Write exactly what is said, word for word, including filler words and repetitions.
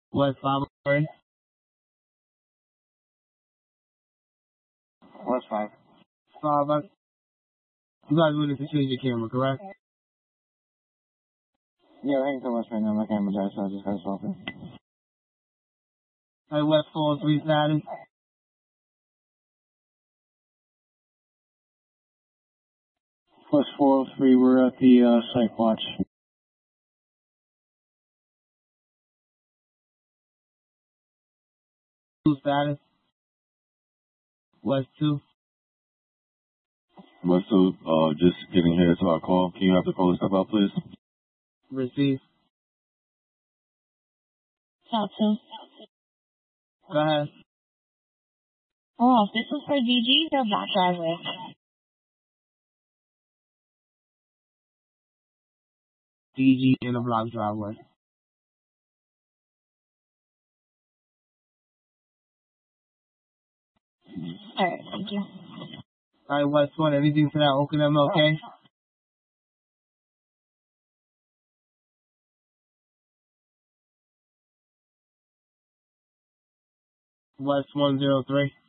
West five three. West five. Five. uh, You guys wanted to change your camera, correct? Yeah, we're heading to West right now. My camera died, so I just got to swap it. Hey, West four three status. West four oh three, we're at the uh, site watch. Two status. West two. West two, uh, just getting here to our call. Can you have the caller step out, please? Receive. South two. Go ahead. Oh, this was for D G or Black Driveway? D G in a block driveway. Alright, thank you. Alright, West one, anything to that Oakland M L K? West one zero three.